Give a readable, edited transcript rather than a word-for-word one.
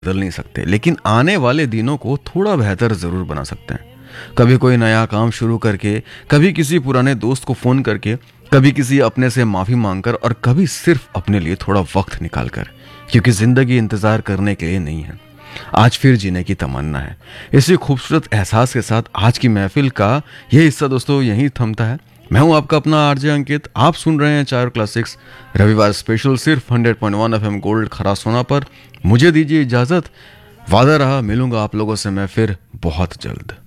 बदल नहीं सकते, लेकिन आने वाले दिनों को थोड़ा बेहतर जरूर बना सकते हैं। कभी कोई नया काम शुरू करके, कभी किसी पुराने दोस्त को फोन करके, कभी किसी अपने से माफी मांगकर, और कभी सिर्फ अपने लिए थोड़ा वक्त निकालकर, क्योंकि जिंदगी इंतजार करने के लिए नहीं है, आज फिर जीने की तमन्ना है। इसी खूबसूरत एहसास के साथ आज की महफिल का ये हिस्सा दोस्तों यहीं थमता है। मैं हूं आपका अपना आरजे अंकित। आप सुन रहे हैं चार क्लासिक्स रविवार स्पेशल सिर्फ 100.1 एफएम गोल्ड खरासोना पर। मुझे दीजिए इजाजत। वादा रहा मिलूंगा आप लोगों से मैं फिर बहुत जल्द।